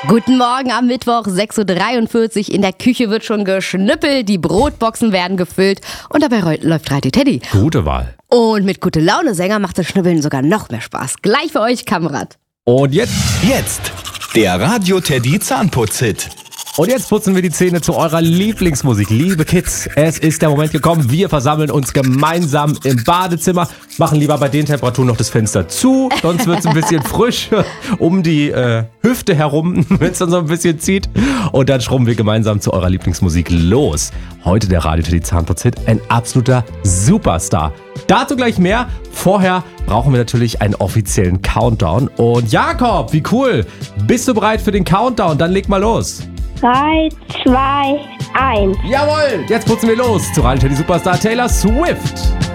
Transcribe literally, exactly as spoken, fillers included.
Guten Morgen am Mittwoch, sechs Uhr dreiundvierzig. In der Küche wird schon geschnippelt, die Brotboxen werden gefüllt und dabei läuft Radio Teddy. Gute Wahl. Und mit gute Laune Sänger macht das Schnippeln sogar noch mehr Spaß. Gleich für euch, Kamerad. Und jetzt? Jetzt, der Radio Teddy Zahnputz-Hit. Und jetzt putzen wir die Zähne zu eurer Lieblingsmusik. Liebe Kids, es ist der Moment gekommen. Wir versammeln uns gemeinsam im Badezimmer. Machen lieber bei den Temperaturen noch das Fenster zu, sonst wird es ein bisschen frisch um die äh, Hüfte herum, wenn es dann so ein bisschen zieht. Und dann schrubben wir gemeinsam zu eurer Lieblingsmusik los. Heute der Radio Teddy Zahnputz-Hit, ein absoluter Superstar. Dazu gleich mehr. Vorher brauchen wir natürlich einen offiziellen Countdown. Und Jakob, wie cool. Bist du bereit für den Countdown? Dann leg mal los. drei, zwei, eins. Jawohl, jetzt putzen wir los zu Radio Teddy Superstar Taylor Swift.